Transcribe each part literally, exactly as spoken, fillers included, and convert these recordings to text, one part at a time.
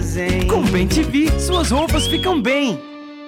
armazém. Com Bem T V, suas roupas ficam bem.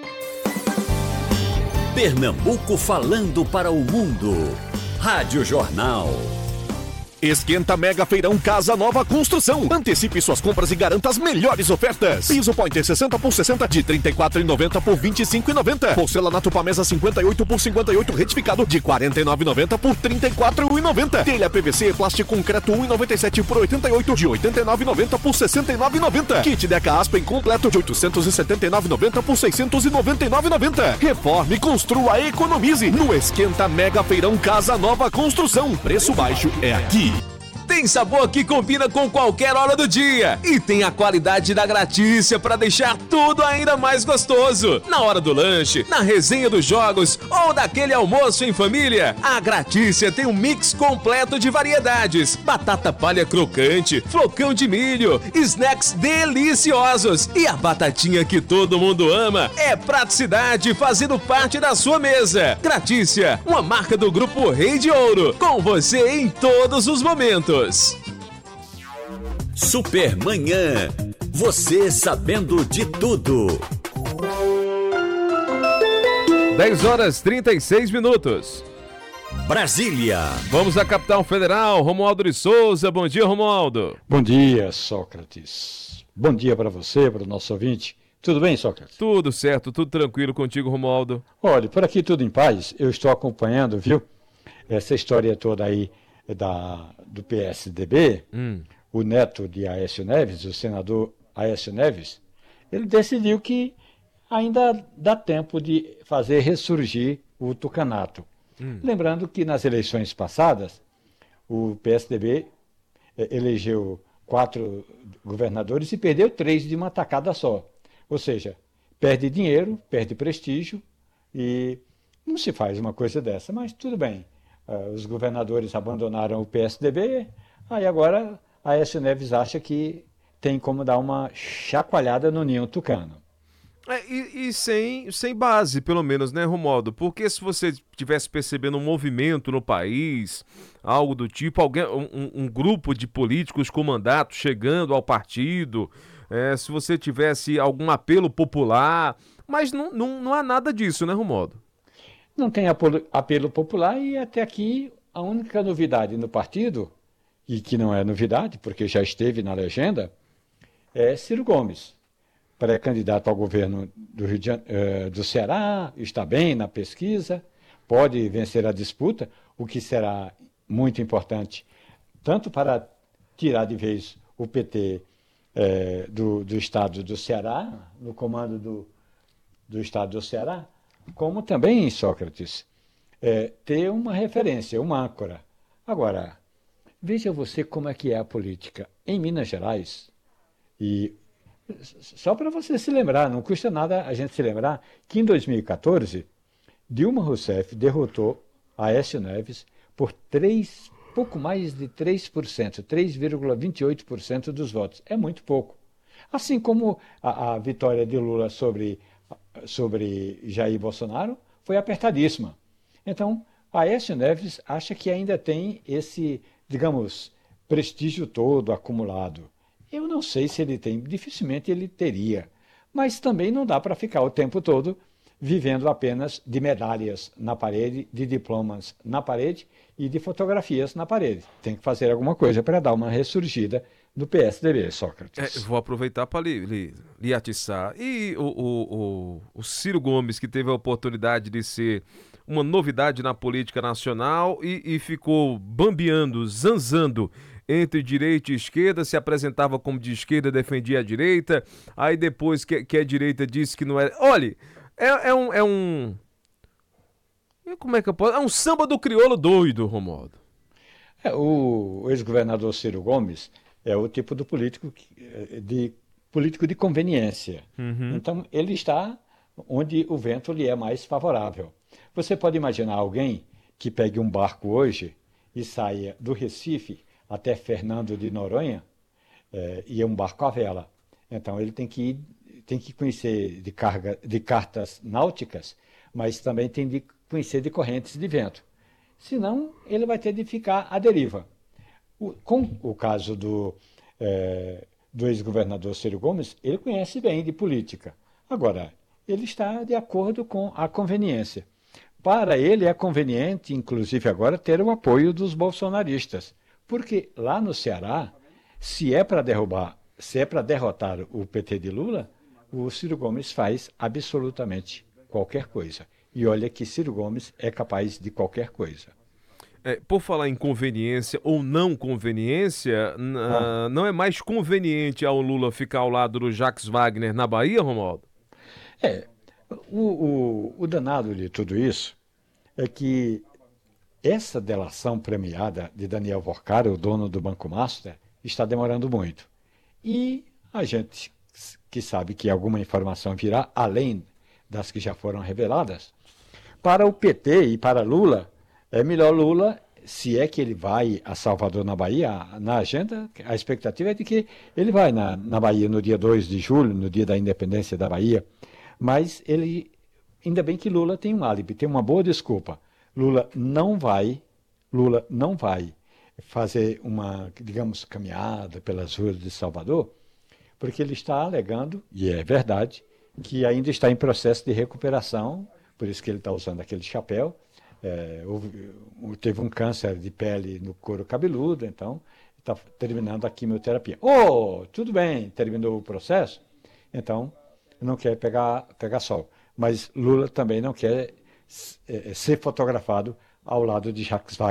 Pernambuco falando para o mundo. Rádio Jornal. Esquenta Mega Feirão Casa Nova Construção. Antecipe suas compras e garanta as melhores ofertas. Piso Pointer sessenta por sessenta de trinta e quatro reais e noventa centavos por vinte e cinco reais e noventa centavos. Porcelanato Pamesa cinquenta e oito por cinquenta e oito retificado de quarenta e nove reais e noventa centavos por trinta e quatro reais e noventa centavos. Telha P V C plástico concreto um real e noventa e sete centavos por oitenta e oito de oitenta e nove reais e noventa centavos por sessenta e nove reais e noventa centavos. Kit Deca Aspen completo de oitocentos e setenta e nove reais e noventa centavos por seiscentos e noventa e nove reais e noventa centavos. Reforme, construa, economize no Esquenta Mega Feirão Casa Nova Construção. Preço baixo é aqui. Tem sabor que combina com qualquer hora do dia e tem a qualidade da Gratícia para deixar tudo ainda mais gostoso. Na hora do lanche, na resenha dos jogos ou daquele almoço em família, a Gratícia tem um mix completo de variedades: batata palha crocante, flocão de milho, snacks deliciosos e a batatinha que todo mundo ama. É praticidade fazendo parte da sua mesa. Gratícia, uma marca do Grupo Rei de Ouro, com você em todos os momentos. Supermanhã. Você sabendo de tudo. dez horas e trinta e seis minutos. Brasília. Vamos à capital federal. Romualdo de Souza. Bom dia, Romualdo. Bom dia, Sócrates. Bom dia para você, para o nosso ouvinte. Tudo bem, Sócrates? Tudo certo, tudo tranquilo contigo, Romualdo. Olha, por aqui tudo em paz. Eu estou acompanhando, viu, essa história toda aí da, do P S D B. Hum. O neto de Aécio Neves, o senador Aécio Neves, ele decidiu que ainda dá tempo de fazer ressurgir o tucanato. Hum. Lembrando que nas eleições passadas, o P S D B elegeu quatro governadores e perdeu três de uma tacada só. Ou seja, perde dinheiro, perde prestígio e não se faz uma coisa dessa, mas tudo bem. Uh, os governadores abandonaram o P S D B, aí agora Aécio Neves acha que tem como dar uma chacoalhada no ninho tucano. É, e e sem, sem base, pelo menos, né, Romualdo? Porque se você estivesse percebendo um movimento no país, algo do tipo, alguém, um, um grupo de políticos com mandato chegando ao partido, é, se você tivesse algum apelo popular, mas não, não, não há nada disso, né, Romualdo? Não tem apelo popular e até aqui a única novidade no partido, e que não é novidade, porque já esteve na legenda, é Ciro Gomes, pré-candidato ao governo do, Rio de Janeiro, uh, do Ceará, está bem na pesquisa, pode vencer a disputa, o que será muito importante, tanto para tirar de vez o P T uh, do, do estado do Ceará, no comando do, do estado do Ceará, como também, Sócrates, uh, ter uma referência, uma âncora. Agora, veja você como é que é a política em Minas Gerais, e só para você se lembrar, não custa nada a gente se lembrar que em dois mil e quatorze, Dilma Rousseff derrotou Aécio Neves por três, pouco mais de três por cento, três vírgula vinte e oito por cento dos votos. É muito pouco. Assim como a, a vitória de Lula sobre, sobre Jair Bolsonaro foi apertadíssima. Então, Aécio Neves acha que ainda tem esse, digamos, prestígio todo acumulado. Eu não sei se ele tem, dificilmente ele teria, mas também não dá para ficar o tempo todo vivendo apenas de medalhas na parede, de diplomas na parede e de fotografias na parede. Tem que fazer alguma coisa para dar uma ressurgida do P S D B, Sócrates. É, vou aproveitar para lhe, lhe, lhe atiçar. E o, o, o, o Ciro Gomes, que teve a oportunidade de ser uma novidade na política nacional e, e ficou bambeando, zanzando entre direita e esquerda, se apresentava como de esquerda, defendia a direita, aí depois que, que a direita disse que não era... Olha, é, é um... É um... Como é que eu posso... É um samba do crioulo doido, Romualdo. É, o ex-governador Ciro Gomes é o tipo do político que, de, político de conveniência. Uhum. Então, ele está onde o vento lhe é mais favorável. Você pode imaginar alguém que pegue um barco hoje e saia do Recife até Fernando de Noronha, é, e é um barco à vela. Então ele tem que, ir, tem que conhecer de, carga, de cartas náuticas, mas também tem de conhecer de correntes de vento. Senão ele vai ter de ficar à deriva. O, com o caso do, é, do ex-governador Ciro Gomes, ele conhece bem de política. Agora, ele está de acordo com a conveniência. Para ele é conveniente, inclusive agora, ter o apoio dos bolsonaristas. Porque lá no Ceará, se é para derrubar, se é para derrotar o P T de Lula, o Ciro Gomes faz absolutamente qualquer coisa. E olha que Ciro Gomes é capaz de qualquer coisa. É, por falar em conveniência ou não conveniência, n- ah, não é mais conveniente ao Lula ficar ao lado do Jacques Wagner na Bahia, Romualdo? É, o, o, o danado de tudo isso é que essa delação premiada de Daniel Vorcara, o dono do Banco Master, está demorando muito. E a gente que sabe que alguma informação virá, além das que já foram reveladas, para o P T e para Lula, é melhor Lula, se é que ele vai a Salvador, na Bahia, na agenda, a expectativa é de que ele vai na, na Bahia no dia dois de julho, no dia da independência da Bahia, mas ele, ainda bem que Lula tem um álibi, tem uma boa desculpa. Lula não vai, Lula não vai fazer uma, digamos, caminhada pelas ruas de Salvador, porque ele está alegando, e é verdade, que ainda está em processo de recuperação, por isso que ele está usando aquele chapéu. É, houve, teve um câncer de pele no couro cabeludo, então está terminando a quimioterapia. Oh, tudo bem, terminou o processo, então não quer pegar, pegar sol. Mas Lula também não quer é, ser fotografado ao lado de Jacques Wagner.